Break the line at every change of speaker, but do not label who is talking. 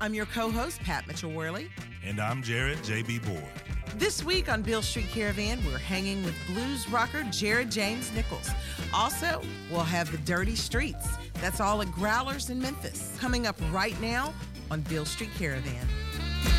I'm your co-host, Pat Mitchell-Worley.
And I'm Jared J.B. Board.
This week on Beale Street Caravan, we're hanging with blues rocker Jared James Nichols. Also, we'll have the Dirty Streets. That's all at Growlers in Memphis. Coming up right now on Beale Street Caravan.